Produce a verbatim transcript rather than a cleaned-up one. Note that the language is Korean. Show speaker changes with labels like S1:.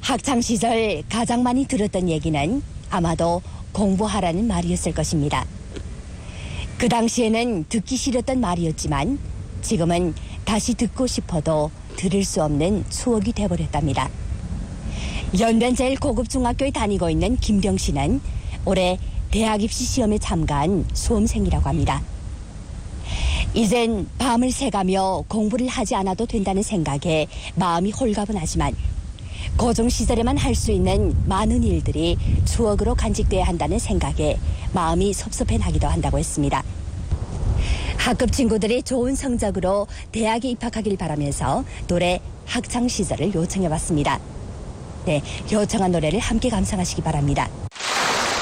S1: 학창시절 가장 많이 들었던 얘기는 아마도 공부하라는 말이었을 것입니다. 그 당시에는 듣기 싫었던 말이었지만 지금은 다시 듣고 싶어도 들을 수 없는 추억이 돼버렸답니다. 연변 제일 고급 중학교에 다니고 있는 김병 씨는 올해 대학 입시 시험에 참가한 수험생이라고 합니다. 이젠 밤을 새가며 공부를 하지 않아도 된다는 생각에 마음이 홀가분하지만 고중 시절에만 할 수 있는 많은 일들이 추억으로 간직돼야 한다는 생각에 마음이 섭섭해 나기도 한다고 했습니다. 학급 친구들이 좋은 성적으로 대학에 입학하길 바라면서 노래 학창 시절을 요청해봤습니다. 네, 요청한 노래를 함께 감상하시기 바랍니다.